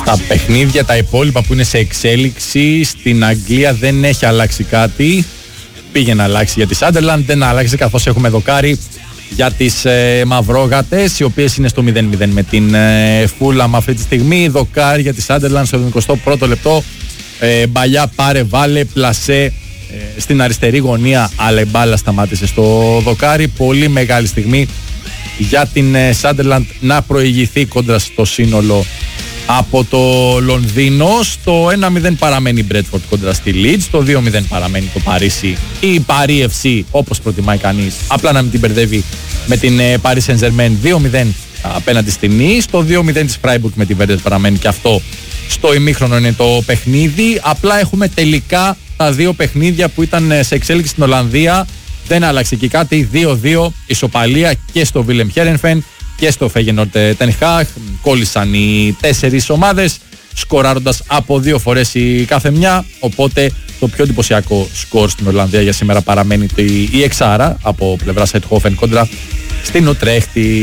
Τα παιχνίδια, τα υπόλοιπα που είναι σε εξέλιξη, στην Αγγλία δεν έχει αλλάξει κάτι. Πήγε να αλλάξει για τη Sunderland, δεν άλλαξε καθώς έχουμε δοκάρι για τις μαυρόγατες, οι οποίες είναι στο 0-0 με την Fulham αυτή τη στιγμή. Δοκάρι για τη Sunderland στο 21ο λεπτό. Μπαλιά πάρε βάλε πλασέ στην αριστερή γωνία, αλλά η μπάλα σταμάτησε στο δοκάρι. Πολύ μεγάλη στιγμή για την Sunderland να προηγηθεί κόντρα στο σύνολο από το Λονδίνο. Στο 1-0 παραμένει η Bradford κόντρα στη Leeds. Στο 2-0 παραμένει το Παρίσι ή Paris FC, όπως προτιμάει κανείς, απλά να μην την μπερδεύει με την Paris Saint-Germain. 2-0 απέναντι στην Nice. Στο 2-0 της Freiburg με την Werder παραμένει και αυτό στο ημίχρονο είναι το παιχνίδι. Απλά έχουμε τελικά τα δύο παιχνίδια που ήταν σε εξέλιξη στην Ολλανδία. Δεν άλλαξε και κάτι. 2-2 ισοπαλία και στο Willem Heerenveen και στο Feyenoord Ten Hag. Κόλλησαν οι 4 ομάδες, σκοράροντας από 2 φορές η κάθε μια. Οπότε το πιο εντυπωσιακό σκορ στην Ολλανδία για σήμερα παραμένει η εξάρα από πλευράς Eindhoven κόντρα στην Ουτρέχτη.